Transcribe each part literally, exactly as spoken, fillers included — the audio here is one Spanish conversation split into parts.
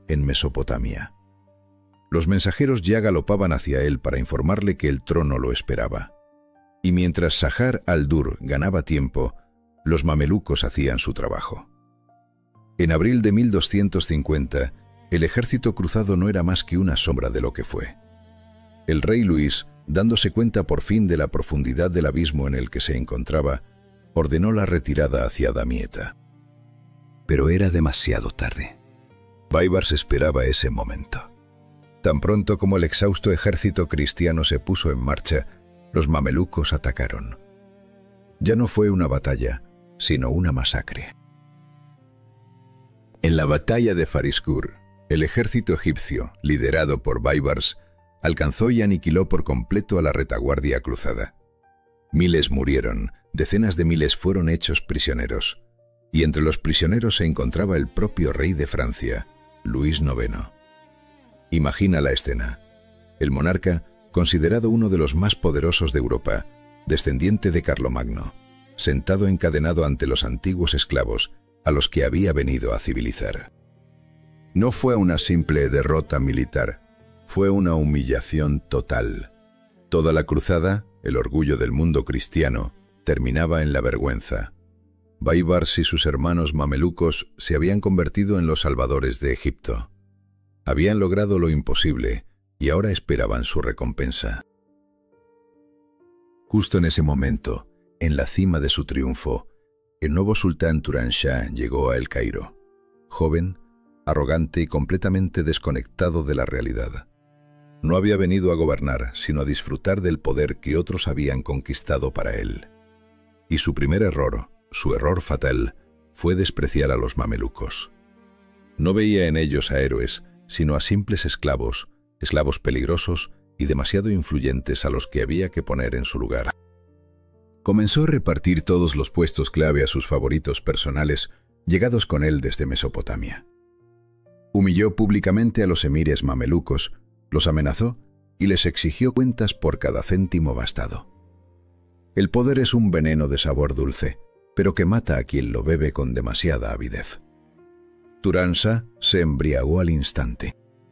en Mesopotamia. Los mensajeros ya galopaban hacia él para informarle que el trono lo esperaba. Y mientras Sahar al-Dur ganaba tiempo, los mamelucos hacían su trabajo. En abril de mil doscientos cincuenta, el ejército cruzado no era más que una sombra de lo que fue. El rey Luis, dándose cuenta por fin de la profundidad del abismo en el que se encontraba, ordenó la retirada hacia Damieta. Pero era demasiado tarde. Baibars esperaba ese momento. Tan pronto como el exhausto ejército cristiano se puso en marcha, los mamelucos atacaron. Ya no fue una batalla, sino una masacre. En la batalla de Fariskur, el ejército egipcio, liderado por Baibars, alcanzó y aniquiló por completo a la retaguardia cruzada. Miles murieron, decenas de miles fueron hechos prisioneros, y entre los prisioneros se encontraba el propio rey de Francia, Luis noveno. Imagina la escena. El monarca, considerado uno de los más poderosos de Europa, descendiente de Carlomagno, sentado encadenado ante los antiguos esclavos a los que había venido a civilizar. No fue una simple derrota militar, fue una humillación total. Toda la cruzada, el orgullo del mundo cristiano, terminaba en la vergüenza. Baibars y sus hermanos mamelucos se habían convertido en los salvadores de Egipto. Habían logrado lo imposible y ahora esperaban su recompensa. Justo en ese momento, en la cima de su triunfo, el nuevo sultán Turan Shah llegó a El Cairo, joven, arrogante y completamente desconectado de la realidad. No había venido a gobernar, sino a disfrutar del poder que otros habían conquistado para él. Y su primer error, su error fatal, fue despreciar a los mamelucos. No veía en ellos a héroes, sino a simples esclavos, esclavos peligrosos y demasiado influyentes a los que había que poner en su lugar. Comenzó a repartir todos los puestos clave a sus favoritos personales, llegados con él desde Mesopotamia. Humilló públicamente a los emires mamelucos, los amenazó y les exigió cuentas por cada céntimo gastado. El poder es un veneno de sabor dulce, pero que mata a quien lo bebe con demasiada avidez. Turan Shah se embriagó al instante.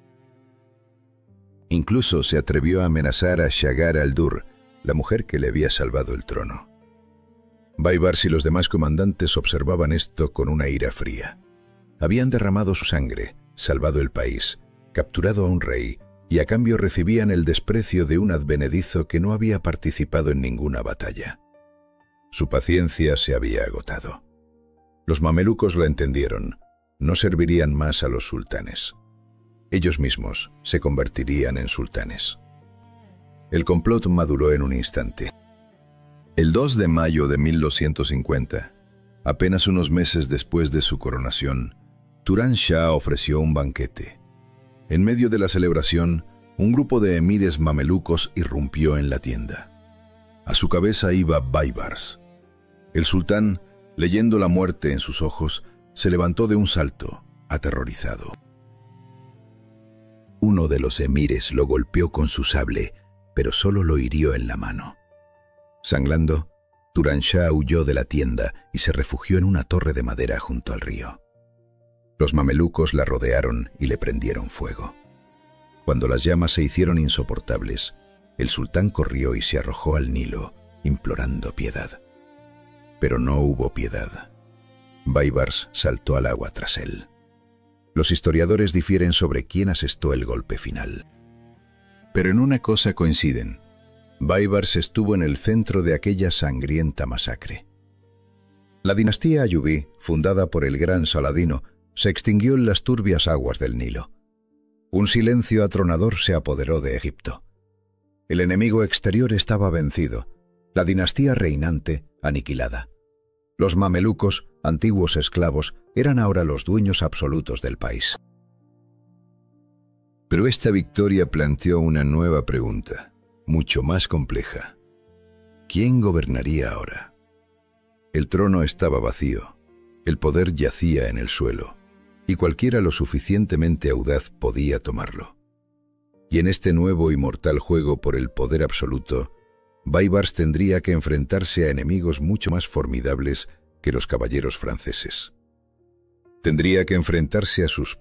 Incluso se atrevió a amenazar a Sahar al-Dur, la mujer que le había salvado el trono. Baibars y los demás comandantes observaban esto con una ira fría. Habían derramado su sangre, salvado el país, capturado a un rey, y a cambio recibían el desprecio de un advenedizo que no había participado en ninguna batalla. Su paciencia se había agotado. Los mamelucos lo entendieron. No servirían más a los sultanes. Ellos mismos se convertirían en sultanes. El complot maduró en un instante. El dos de mayo de mil doscientos cincuenta, apenas unos meses después de su coronación, Turan Shah ofreció un banquete. En medio de la celebración, un grupo de emires mamelucos irrumpió en la tienda. A su cabeza iba Baibars. El sultán, leyendo la muerte en sus ojos, se levantó de un salto, aterrorizado. Uno de los emires lo golpeó con su sable, pero solo lo hirió en la mano. Sangrando, Turan Shah huyó de la tienda y se refugió en una torre de madera junto al río. Los mamelucos la rodearon y le prendieron fuego. Cuando las llamas se hicieron insoportables, el sultán corrió y se arrojó al Nilo, implorando piedad. Pero no hubo piedad. Baibars saltó al agua tras él. Los historiadores difieren sobre quién asestó el golpe final. Pero en una cosa coinciden. Baibars estuvo en el centro de aquella sangrienta masacre. La dinastía ayubí, fundada por el gran Saladino, se extinguió en las turbias aguas del Nilo. Un silencio atronador se apoderó de Egipto. El enemigo exterior estaba vencido, la dinastía reinante aniquilada. Los mamelucos, antiguos esclavos, eran ahora los dueños absolutos del país. Pero esta victoria planteó una nueva pregunta, mucho más compleja. ¿Quién gobernaría ahora? El trono estaba vacío, el poder yacía en el suelo, y cualquiera lo suficientemente audaz podía tomarlo. Y en este nuevo y mortal juego por el poder absoluto, Baibars tendría que enfrentarse a enemigos mucho más formidables que los caballeros franceses. Tendría que enfrentarse a sus